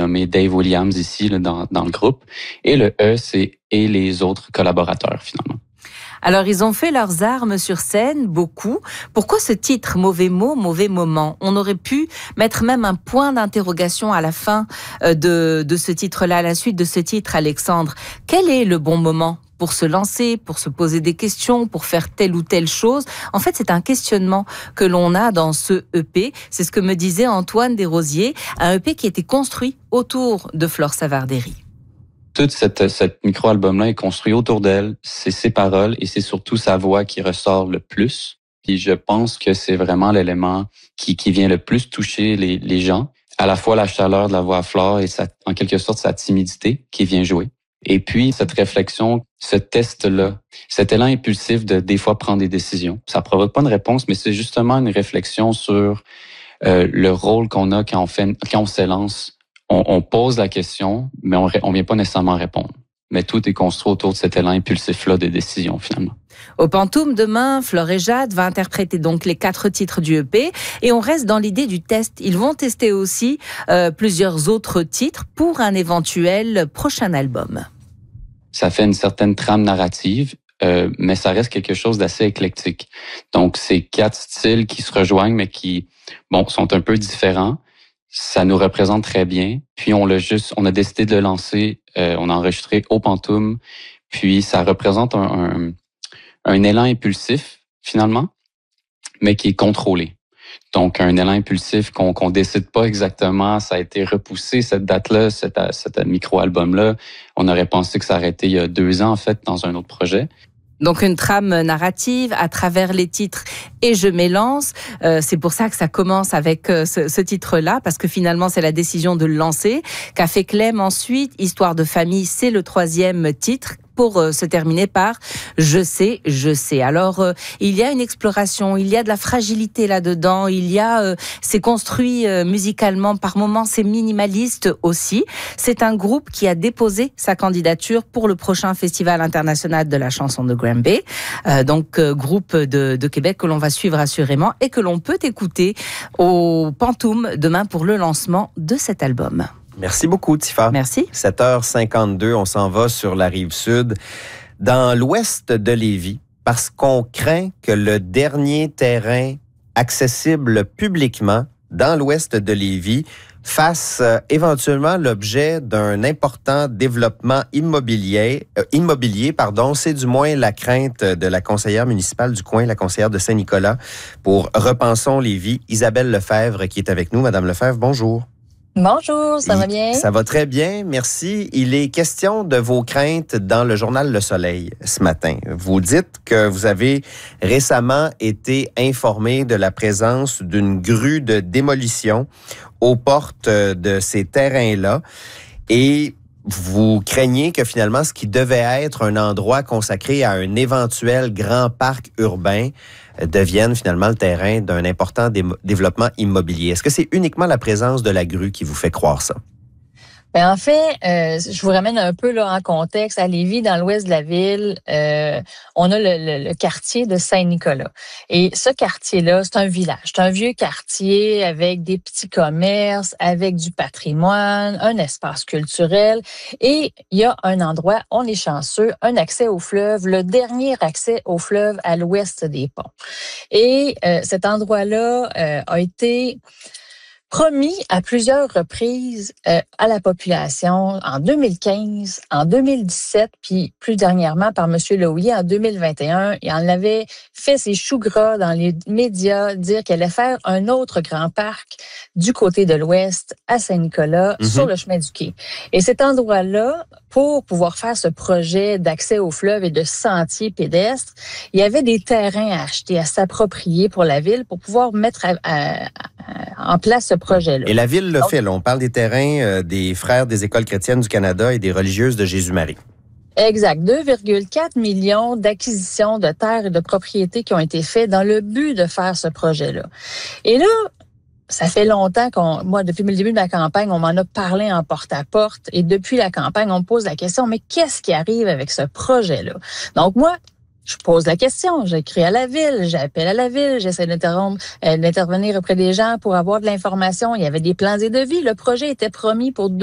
nommé Dave Williams ici là, dans le groupe. Et le E, c'est « et les autres collaborateurs » finalement. Alors, ils ont fait leurs armes sur scène, beaucoup. Pourquoi ce titre, Mauvais mot, mauvais moment? On aurait pu mettre même un point d'interrogation à la fin de ce titre-là, à la suite de ce titre, Alexandre. Quel est le bon moment pour se lancer, pour se poser des questions, pour faire telle ou telle chose? En fait, c'est un questionnement que l'on a dans ce EP. C'est ce que me disait Antoine Desrosiers, un EP qui a été construit autour de Flore Savarderi. Tout cet micro-album-là est construit autour d'elle. C'est ses paroles et c'est surtout sa voix qui ressort le plus. Puis je pense que c'est vraiment l'élément qui vient le plus toucher les gens. À la fois la chaleur de la voix à Flore et en quelque sorte sa timidité qui vient jouer. Et puis cette réflexion, ce test-là, cet élan impulsif de des fois prendre des décisions. Ça provoque pas une réponse, mais c'est justement une réflexion sur le rôle qu'on a quand on s'élance. On pose la question, mais on vient pas nécessairement répondre. Mais tout est construit autour de cet élan impulsif-là des décisions, finalement. Au Pantoum, demain, Flore et Jade va interpréter donc les 4 titres du EP. Et on reste dans l'idée du test. Ils vont tester aussi plusieurs autres titres pour un éventuel prochain album. Ça fait une certaine trame narrative, mais ça reste quelque chose d'assez éclectique. Donc, c'est 4 styles qui se rejoignent, mais qui, sont un peu différents. Ça nous représente très bien. Puis on a décidé de le lancer, on a enregistré au Pantoum. Puis ça représente un élan impulsif finalement, mais qui est contrôlé. Donc un élan impulsif qu'on décide pas exactement. Ça a été repoussé cette date-là, cet micro-album-là. On aurait pensé que ça aurait été il y a 2 ans en fait dans un autre projet. Donc une trame narrative à travers les titres et je m'élance. C'est pour ça que ça commence avec ce titre-là, parce que finalement c'est la décision de le lancer. Café Clem ensuite, Histoire de famille, c'est le 3e titre, pour se terminer par Je sais, je sais. Alors, il y a une exploration, il y a de la fragilité là-dedans, c'est construit musicalement, par moments c'est minimaliste aussi. C'est un groupe qui a déposé sa candidature pour le prochain Festival international de la chanson de Granby. Donc, groupe de Québec que l'on va suivre assurément et que l'on peut écouter au Pantoum demain pour le lancement de cet album. Merci beaucoup, Tifa. Merci. 7h52, on s'en va sur la Rive-Sud, dans l'ouest de Lévis, parce qu'on craint que le dernier terrain accessible publiquement dans l'ouest de Lévis fasse éventuellement l'objet d'un important développement immobilier. C'est du moins la crainte de la conseillère municipale du coin, la conseillère de Saint-Nicolas, pour Repensons Lévis, Isabelle Lefebvre, qui est avec nous. Madame Lefebvre, bonjour. Bonjour, ça va bien? Ça va très bien, merci. Il est question de vos craintes dans le journal Le Soleil ce matin. Vous dites que vous avez récemment été informé de la présence d'une grue de démolition aux portes de ces terrains-là et vous craignez que finalement ce qui devait être un endroit consacré à un éventuel grand parc urbain devienne finalement le terrain d'un important développement immobilier. Est-ce que c'est uniquement la présence de la grue qui vous fait croire ça? En fait, je vous ramène un peu là en contexte. À Lévis, dans l'ouest de la ville, on a le quartier de Saint-Nicolas. Et ce quartier-là, c'est un village. C'est un vieux quartier avec des petits commerces, avec du patrimoine, un espace culturel. Et il y a un endroit, on est chanceux, un accès au fleuve, le dernier accès au fleuve à l'ouest des ponts. Et cet endroit-là a été promis à plusieurs reprises à la population en 2015, en 2017, puis plus dernièrement par M. Lohier en 2021. Il en avait fait ses choux gras dans les médias, dire qu'il allait faire un autre grand parc du côté de l'Ouest, à Saint-Nicolas, sur le chemin du quai. Et cet endroit-là, pour pouvoir faire ce projet d'accès au fleuve et de sentiers pédestres, il y avait des terrains à acheter, à s'approprier pour la ville pour pouvoir mettre en place ce projet-là. Et la ville le fait, là. On parle des terrains des Frères des Écoles chrétiennes du Canada et des Religieuses de Jésus-Marie. Exact. 2,4 millions d'acquisitions de terres et de propriétés qui ont été faites dans le but de faire ce projet-là. Et là, ça fait longtemps moi, depuis le début de la campagne, on m'en a parlé en porte-à-porte. Et depuis la campagne, on me pose la question, mais qu'est-ce qui arrive avec ce projet-là? Donc moi, je pose la question, j'écris à la ville, j'appelle à la ville, j'essaie d'intervenir auprès des gens pour avoir de l'information. Il y avait des plans et devis. Le projet était promis pour